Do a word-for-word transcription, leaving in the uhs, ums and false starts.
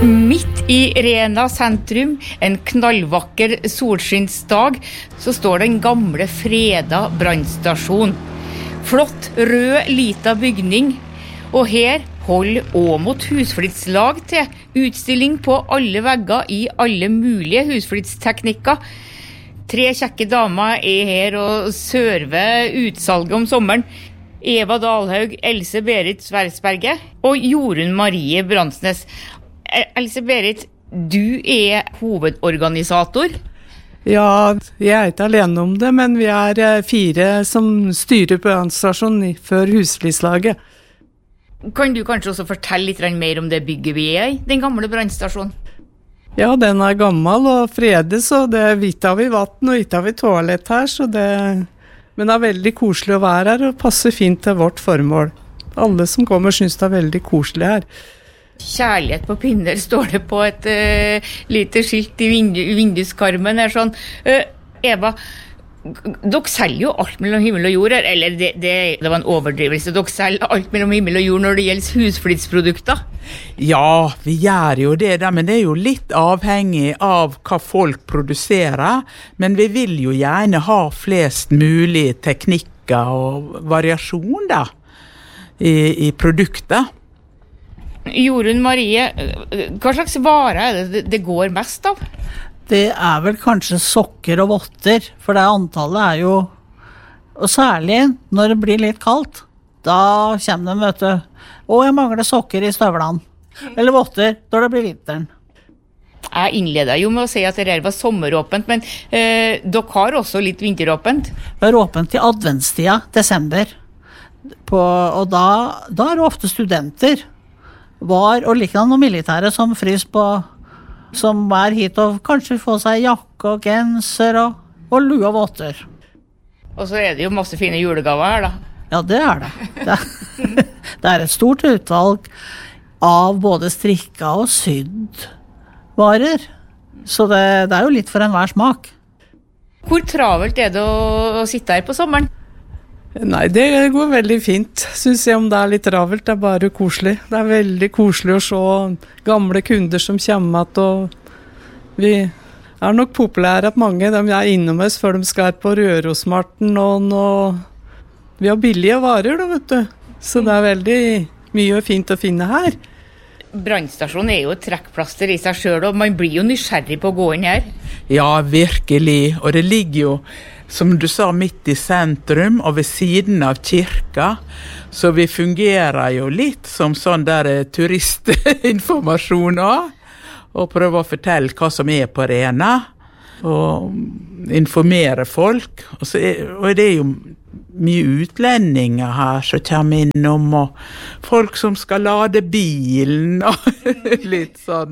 Midt i Rena sentrum, en knallvakker solskinnsdag, så står den gamle freda brannstasjon. Flott, rød, lita bygning. Og her holder Åmot husflidslag til utstilling på alle vegger i alle mulige husflidsteknikker. Tre kjekke damer er her og server utsalget om sommeren. Eva Dalhaug, Else Berit Sversberget og Jorunn Marie Brandsnes. Else Berit, du er hovedorganisator. Ja, jeg er ikke alene om det, men vi er fire som styrer brannstasjonen for husflidslaget. Kan du kanskje også fortelle litt mer om det bygget vi er i, den gamle brannstasjonen? Ja, den er gammel og fredes, og det er vitt av i vatten og vitt av i toalett her, så det... men det er veldig koselig å være her og passer fint til vårt formål. Alle som kommer synes det er veldig koselig her. Kjærlighet på pinner står det på et uh, lite skilt i vindu, vinduskarmen her sånn. Uh, Eva, dere selger jo alt mellom himmel og jord her, eller det, det, det var en overdrivelse. Dere selger alt mellom himmel og jord når det gjelder husflidsprodukter. Ja, vi gjør jo det da, men det er jo litt avhengig av hva folk produserer. Men vi vil jo gjerne ha flest mulig teknikker og variasjon da, i, i produkter. Jorunn Marie, hva slags varer er det det går mest av? Det er vel kanskje sokker og votter, for det antallet er jo, og særlig når det blir litt kaldt, da kommer de, vet du, og jeg mangler sokker i støvlene, eller votter når det blir vinteren. Jeg innleder jo med å si at det her var sommeråpent, men eh, dere har også litt vinteråpent. Det er åpent i adventstida, desember, på, og da, da er det ofte studenter, var og liknande noen militære som frys på, som er hit og kanskje får seg jakke og genser og, og lue og votter. Og så er det jo masse fine julegaver her da. Ja, det er det. Det er, det er et stort utvalg av både strikka og sydd varer. Så det, det er jo litt for enhver smak. Hvor travelt er det å, å sitte her på sommeren? Nei, det går veldig fint, synes jeg, om det er litt travelt. Det er bare koselig. Det er veldig koselig å se gamle kunder som kommer at, og vi er nok populære at mange de er innom oss før de skal på Rørosmarten, og nå, vi har billige varer da, vet du. Så det er veldig mye fint å finne her. Brannstasjonen er jo et trekkplaster i seg selv, og man blir jo nysgjerrig på å gå inn her. Ja, virkelig, og det ligger jo, som du sa, midt i sentrum og ved siden av kirka, så vi fungerer jo litt som sånn der turistinformasjon også, og prøver å fortelle hva som er på Rena, og informere folk. Og, så er, og det er jo mye utlendinger her som kommer innom, og folk som skal lade bilen, og litt sånn.